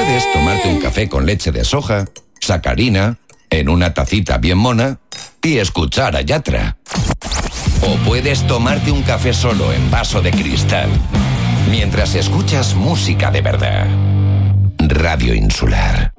Puedes tomarte un café con leche de soja, sacarina, en una tacita bien mona y escuchar a Yatra. O puedes tomarte un café solo en vaso de cristal, mientras escuchas música de verdad. Radio Insular.